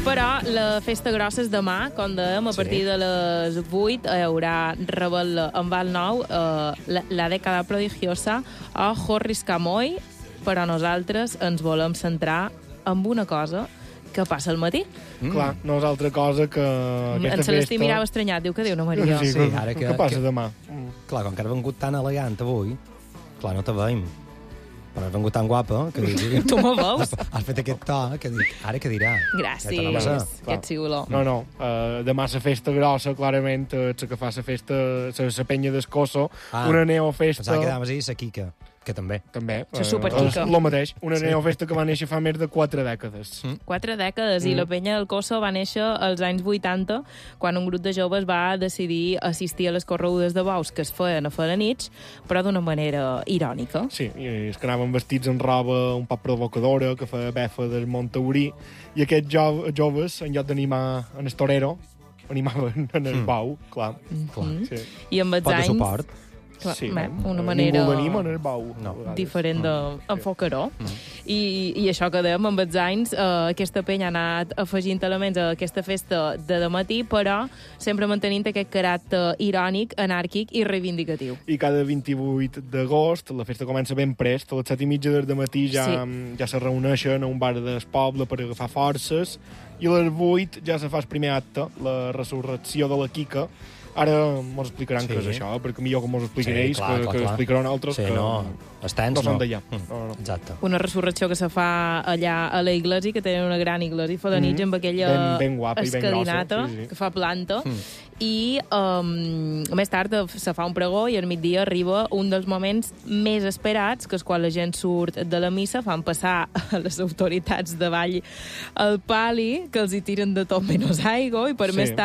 Però la festa grossa és demà, com dèiem, a partir de les 8 hi haurà rebel en Val Nou, la dècada prodigiosa o Jorris Camoy, però nosaltres ens volem centrar en una cosa que passa al matí. Clar, no és altra cosa que aquesta En Celestí festa... mirava estranyat, diu que diu una Maria. Sí, ara que- què passa demà? Clar, com que has vengut tan elegant avui, clar, no te veiem. Però has vengut tan guapa que dic... Tu me veus? Has fet aquest to que dic, ara què dirà? Gràcies, que ets xigoló. No, demà la festa grossa, clarament, és la que fa la festa, la penya d'Escosso, una neofesta... Pensava que anaves a dir la Quica, que també. També. La superquica. És el mateix, una neofesta que va néixer fa més de 4 dècades. 4 dècades, i la penya del Cosso va néixer als anys 80, quan un grup de joves va decidir assistir a les corregudes de bous que es feien a Felanitx, però d'una manera irònica. Sí, i és que anaven vestits amb roba un poc provocadora, que feia befa del Monttaurí, i aquests joves, en lloc d'animar en el torero, animaven en el bou, clar. Sí. I amb els Pot de anys... suport. Clar, Sí, una manera ningú l'anima en el bou. No. diferent d'enfocar-ho. I això que dèiem, amb els anys, aquesta penya ha anat afegint elements a aquesta festa de dematí, però sempre mantenint aquest caràcter irònic, anàrquic i reivindicatiu. I cada 28 d'agost, la festa comença ben prest, a les 7:30 del matí ja se reuneixen a un bar del poble per agafar forces, i a les 8 ja se fa el primer acte, la resurrecció de la Quica. Ara mos explicaran què és això, perquè millor que mos expliquen ells, que explicaran altres, sí, que els tens no són d'allà. Exacte. Una resurrecció que se fa allà a la iglesia, que tenen una gran iglesia, fa de nit amb aquella ben guapa i ben escalinata grossa, sí. que fa planta, i més tard se fa un pregó i al migdia arriba un dels moments més esperats, que és quan la gent surt de la missa, fan passar a les autoritats de ball al pali, que els hi tiren de tot menys aigua, i per més tard